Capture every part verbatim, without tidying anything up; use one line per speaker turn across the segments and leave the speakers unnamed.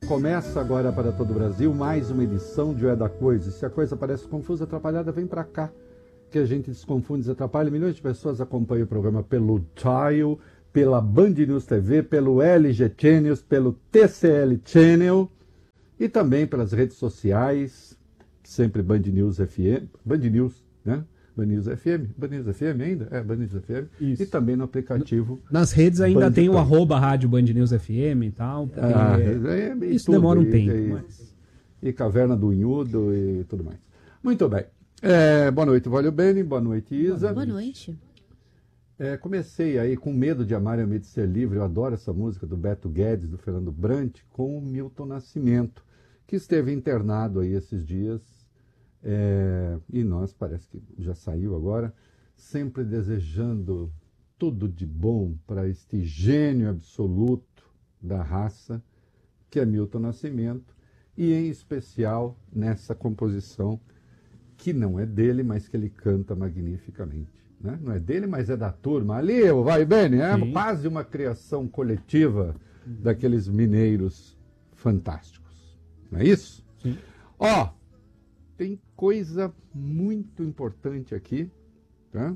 Começa agora para todo o Brasil mais uma edição de O É da Coisa. Se a coisa parece confusa, atrapalhada, vem para cá, que a gente desconfunde, desatrapalha. Milhões de pessoas acompanham o programa pelo Tile, pela Band News T V, pelo L G Channels, pelo T C L Channel e também pelas redes sociais, sempre Band News F M, Band News, né? Band News F M, Band News F M ainda? É, Band News F M. Isso. E também no aplicativo.
Nas redes ainda
Band
tem o
Play.
arroba rádio Band News F M e tal.
Ah, é, é,
isso
tudo,
demora um
e,
tempo.
E,
mas...
e Caverna do Unhudo e tudo mais. Muito bem. É, boa noite, Valio Bene. Boa noite, Isa.
Boa noite.
É, comecei aí com Medo de Amar e Medo de Ser Livre. Eu adoro essa música do Beto Guedes, do Fernando Brant, com o Milton Nascimento, que esteve internado aí esses dias. É, e nós, parece que já saiu agora, sempre desejando tudo de bom para este gênio absoluto da raça, que é Milton Nascimento, e em especial nessa composição, que não é dele, mas que ele canta magnificamente. Né? Não é dele, mas é da turma. Ali, o Vai Bene, é
Sim.
quase uma criação coletiva daqueles mineiros fantásticos. Não é isso?
Sim.
Ó, tem coisa muito importante aqui, tá?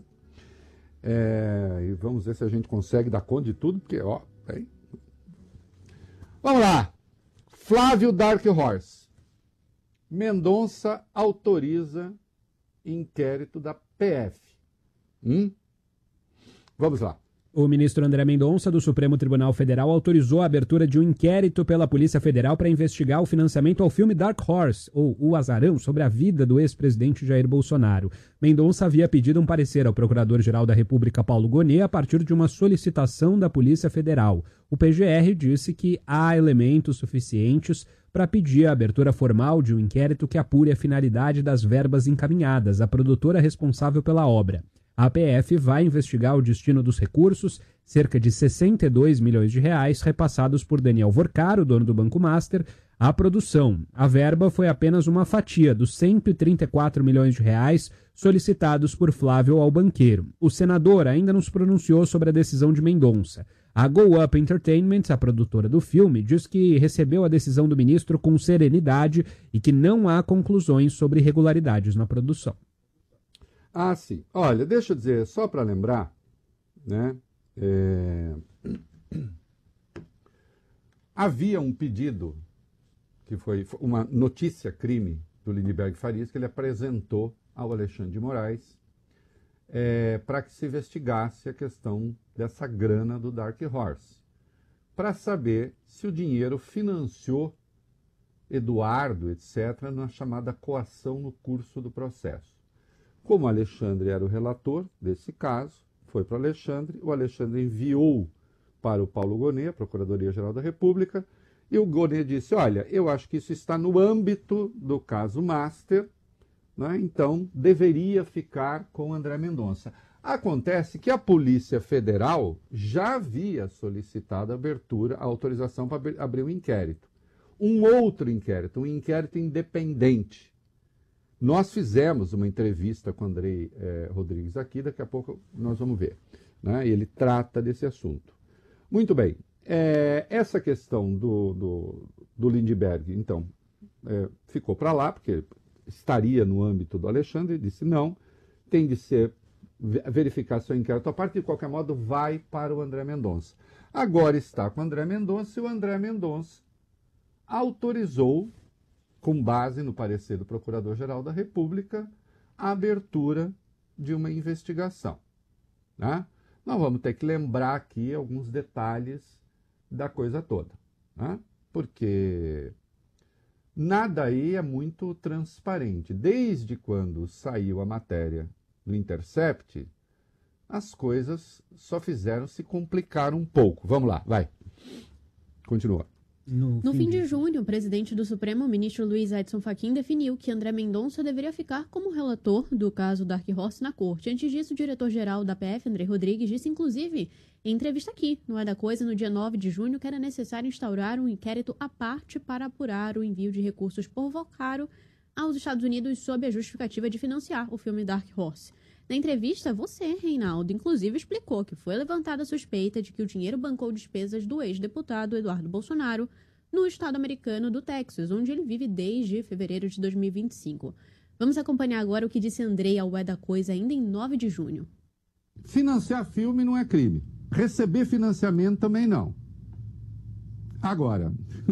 É, e vamos ver se a gente consegue dar conta de tudo, porque, ó, tem. Vamos lá. Flávio Dark Horse. Mendonça autoriza inquérito da P F. Hum? Vamos lá.
O ministro André Mendonça, do Supremo Tribunal Federal, autorizou a abertura de um inquérito pela Polícia Federal para investigar o financiamento ao filme Dark Horse, ou O Azarão, sobre a vida do ex-presidente Jair Bolsonaro. Mendonça havia pedido um parecer ao Procurador-Geral da República, Paulo Gonet, a partir de uma solicitação da Polícia Federal. O P G R disse que há elementos suficientes para pedir a abertura formal de um inquérito que apure a finalidade das verbas encaminhadas à produtora responsável pela obra. A P F vai investigar o destino dos recursos, cerca de sessenta e dois milhões de reais, repassados por Daniel Vorcaro, dono do Banco Master, à produção. A verba foi apenas uma fatia dos cento e trinta e quatro milhões de reais solicitados por Flávio ao banqueiro. O senador ainda não se pronunciou sobre a decisão de Mendonça. A Go Up Entertainment, a produtora do filme, diz que recebeu a decisão do ministro com serenidade e que não há conclusões sobre irregularidades na produção.
Ah, sim. Olha, deixa eu dizer, só para lembrar, né? É... Havia um pedido, que foi uma notícia-crime do Lindbergh Farias, que ele apresentou ao Alexandre de Moraes é, para que se investigasse a questão dessa grana do Dark Horse, para saber se o dinheiro financiou Eduardo, etcétera, na chamada coação no curso do processo. Como o Alexandre era o relator desse caso, foi para o Alexandre, o Alexandre enviou para o Paulo Gonet, a Procuradoria-Geral da República, e o Gonet disse, olha, eu acho que isso está no âmbito do caso Master, né? Então deveria ficar com André Mendonça. Acontece que a Polícia Federal já havia solicitado a abertura, a autorização para abrir um inquérito. Um outro inquérito, um inquérito independente. Nós fizemos uma entrevista com o Andrei eh, Rodrigues aqui, daqui a pouco nós vamos ver. Né? E ele trata desse assunto. Muito bem. É, essa questão do, do, do Lindbergh, então, é, ficou para lá, porque estaria no âmbito do Alexandre, disse não, tem de ser verificar seu inquérito. A parte, de qualquer modo, vai para o André Mendonça. Agora está com o André Mendonça e o André Mendonça autorizou, com base no parecer do Procurador-Geral da República, a abertura de uma investigação. Né? Nós vamos ter que lembrar aqui alguns detalhes da coisa toda, né? Porque nada aí é muito transparente. Desde quando saiu a matéria do Intercept, as coisas só fizeram se complicar um pouco. Vamos lá, vai. Continua.
No, no fim de junho, o presidente do Supremo, o ministro Luiz Edson Fachin, definiu que André Mendonça deveria ficar como relator do caso Dark Horse na corte. Antes disso, o diretor-geral da P F, André Rodrigues, disse, inclusive, em entrevista aqui, no É da Coisa, no dia nove de junho, que era necessário instaurar um inquérito à parte para apurar o envio de recursos por Vorcaro aos Estados Unidos sob a justificativa de financiar o filme Dark Horse. Na entrevista, você, Reinaldo, inclusive explicou que foi levantada a suspeita de que o dinheiro bancou despesas do ex-deputado Eduardo Bolsonaro no estado americano do Texas, onde ele vive desde fevereiro de dois mil e vinte e cinco. Vamos acompanhar agora o que disse Andrei ao É da Coisa, ainda em nove de junho.
Financiar filme não é crime. Receber financiamento também não. Agora,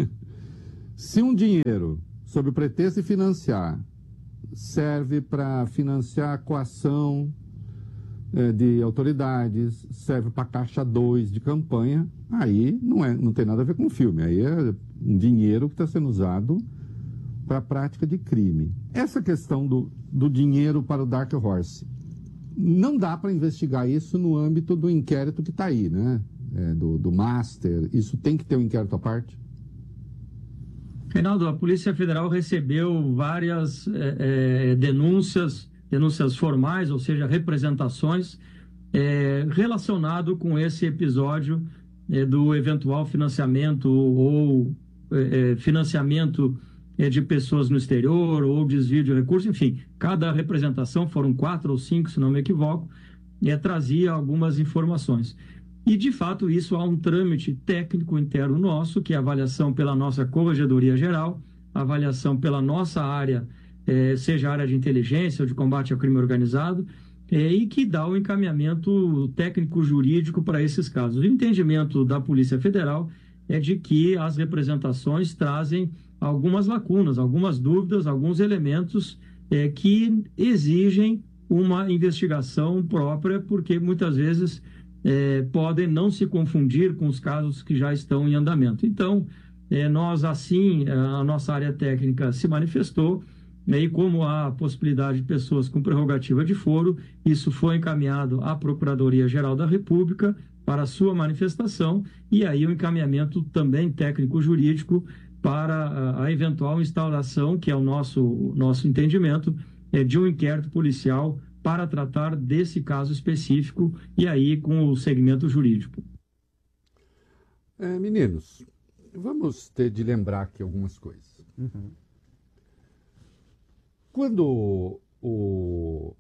se um dinheiro, sob o pretexto de financiar, serve para financiar a coação é, de autoridades, serve para caixa dois de campanha, aí não, é, não tem nada a ver com filme. Aí é um dinheiro que está sendo usado para a prática de crime. Essa questão do, do dinheiro para o Dark Horse, não dá para investigar isso no âmbito do inquérito que está aí, né? É, do, do Master, isso tem que ter um inquérito à parte?
Reinaldo, a Polícia Federal recebeu várias é, é, denúncias, denúncias formais, ou seja, representações, é, relacionado com esse episódio é, do eventual financiamento ou é, financiamento é, de pessoas no exterior ou desvio de recursos, enfim, cada representação, foram quatro ou cinco, se não me equivoco, é, trazia algumas informações. E, de fato, isso há um trâmite técnico interno nosso, que é a avaliação pela nossa Corregedoria Geral, avaliação pela nossa área, eh, seja a área de inteligência ou de combate ao crime organizado, eh, e que dá o encaminhamento técnico-jurídico para esses casos. O entendimento da Polícia Federal é de que as representações trazem algumas lacunas, algumas dúvidas, alguns elementos eh, que exigem uma investigação própria, porque muitas vezes É, podem não se confundir com os casos que já estão em andamento. Então, é, nós assim, a nossa área técnica se manifestou, né, e como há a possibilidade de pessoas com prerrogativa de foro, isso foi encaminhado à Procuradoria-Geral da República para a sua manifestação, e aí o encaminhamento também técnico-jurídico para a, a eventual instauração, que é o nosso, nosso entendimento, é, de um inquérito policial para tratar desse caso específico e aí com o segmento jurídico.
É, meninos, vamos ter de lembrar aqui algumas coisas.
Uhum.
Quando o,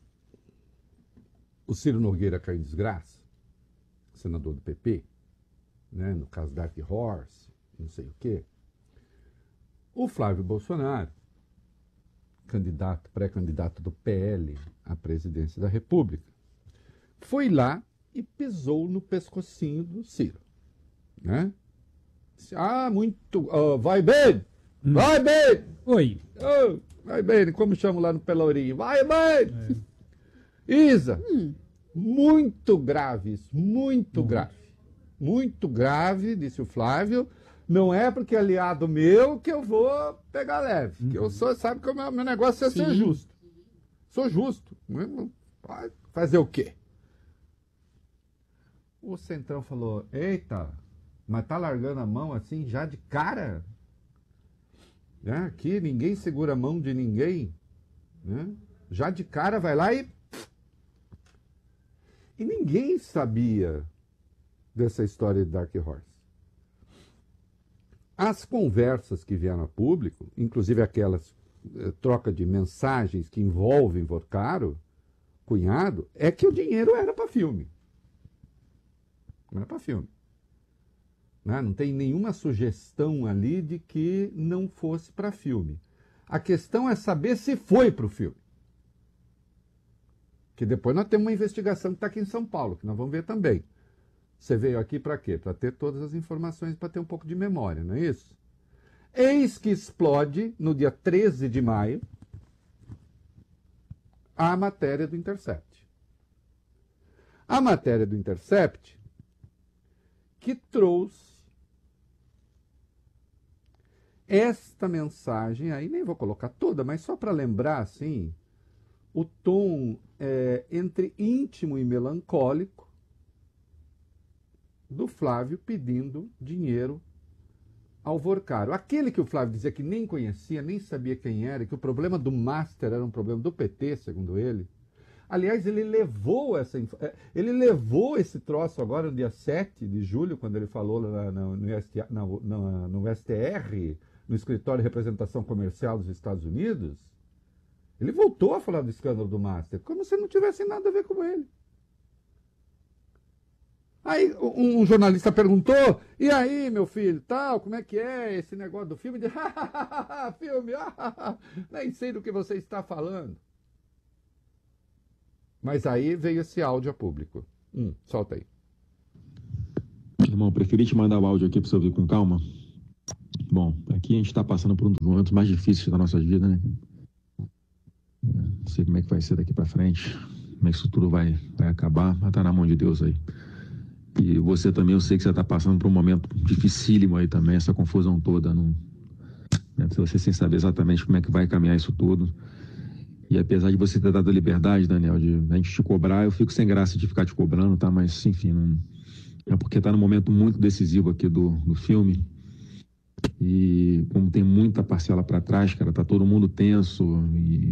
o Ciro Nogueira caiu em desgraça, senador do P P, né, no caso Dark Horse, não sei o quê, o Flávio Bolsonaro, candidato, pré-candidato do P L à presidência da República, foi lá e pisou no pescocinho do Ciro, né? Disse, ah, muito, uh, vai bem, hum. vai bem,
oi,
oh, vai bem, como chamam lá no Pelourinho, vai bem, é. Isa, hum. muito grave isso, muito hum. grave, muito grave, disse o Flávio. Não é porque é aliado meu que eu vou pegar leve. Uhum. Que eu sou, sabe que o meu, meu negócio é Sim. ser justo. Sou justo. Vai fazer o quê? O Centrão falou, eita, mas tá largando a mão assim já de cara? Né? Aqui ninguém segura a mão de ninguém. Né? Já de cara vai lá e... E ninguém sabia dessa história de Dark Horse. As conversas que vieram a público, inclusive aquelas eh, troca de mensagens que envolvem Vorcaro, cunhado, é que o dinheiro era para filme. Não era para filme. Né? Não tem nenhuma sugestão ali de que não fosse para filme. A questão é saber se foi para o filme. Que depois nós temos uma investigação que está aqui em São Paulo, que nós vamos ver também. Você veio aqui para quê? Para ter todas as informações, para ter um pouco de memória, não é isso? Eis que explode, no dia treze de maio, a matéria do Intercept. A matéria do Intercept que trouxe esta mensagem, aí nem vou colocar toda, mas só para lembrar, assim, o tom é, entre íntimo e melancólico do Flávio pedindo dinheiro ao Vorcaro. Aquele que o Flávio dizia que nem conhecia, nem sabia quem era, que o problema do Master era um problema do P T, segundo ele. Aliás, ele levou essa ele levou esse troço agora no dia sete de julho, quando ele falou na, na, no, S T, na, na, no S T R, no Escritório de Representação Comercial dos Estados Unidos. Ele voltou a falar do escândalo do Master, como se não tivesse nada a ver com ele. Aí um, um jornalista perguntou, e aí, meu filho, tal, como é que é esse negócio do filme? Ele, filme, nem sei do que você está falando. Mas aí veio esse áudio a público. Hum, solta aí.
Irmão, preferi te mandar o áudio aqui para você ouvir com calma. Bom, aqui a gente está passando por um dos momentos mais difíceis da nossa vida, né? Não sei como é que vai ser daqui para frente, como é que isso tudo vai, vai acabar, mas tá na mão de Deus aí. E você também, eu sei que você está passando por um momento dificílimo aí também, essa confusão toda. Não, né? Você sem saber exatamente como é que vai caminhar isso tudo. E apesar de você ter dado a liberdade, Daniel, de a gente te cobrar, eu fico sem graça de ficar te cobrando, tá? Mas, enfim, não... é porque tá num momento muito decisivo aqui do, do filme. E como tem muita parcela para trás, cara, tá todo mundo tenso e